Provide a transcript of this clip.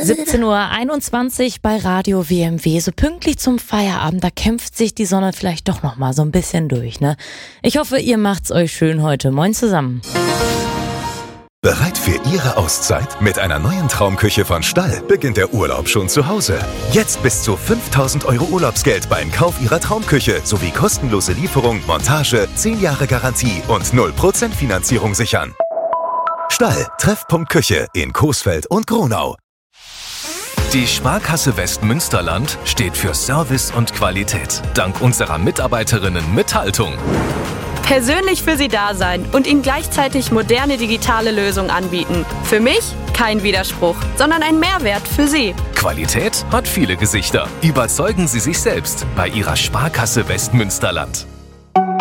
17:21 Uhr bei Radio WMW. So pünktlich zum Feierabend, da kämpft sich die Sonne vielleicht doch noch mal so ein bisschen durch, ne? Ich hoffe, ihr macht's euch schön heute. Moin zusammen. Bereit für Ihre Auszeit? Mit einer neuen Traumküche von Stall beginnt der Urlaub schon zu Hause. Jetzt bis zu 5.000 € Urlaubsgeld beim Kauf Ihrer Traumküche sowie kostenlose Lieferung, Montage, 10 Jahre Garantie und 0% Finanzierung sichern. Stall, Treffpunkt Küche in Coesfeld und Gronau. Die Sparkasse Westmünsterland steht für Service und Qualität. Dank unserer Mitarbeiterinnen mit Haltung. Persönlich für Sie da sein und Ihnen gleichzeitig moderne digitale Lösungen anbieten. Für mich kein Widerspruch, sondern ein Mehrwert für Sie. Qualität hat viele Gesichter. Überzeugen Sie sich selbst bei Ihrer Sparkasse Westmünsterland.